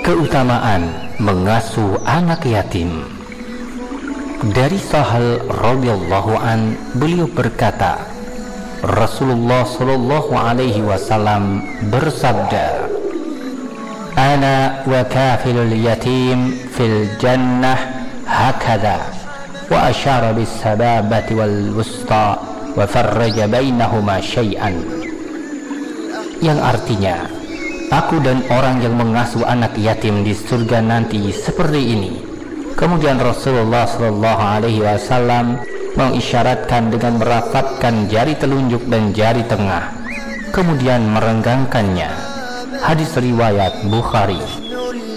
Keutamaan mengasuh anak yatim. Dari Sahal radhiyallahu an, beliau berkata, Rasulullah sallallahu alaihi wasallam bersabda, "Ana wa kafilul yatim fil jannah hakadha." Wa asyara bis sababati wal wusta wa farraja bainahuma syai'an. Yang artinya, aku dan orang yang mengasuh anak yatim di surga nanti seperti ini. Kemudian Rasulullah sallallahu alaihi wasallam mengisyaratkan dengan merafatkan jari telunjuk dan jari tengah, kemudian merenggangkannya. Hadis riwayat Bukhari.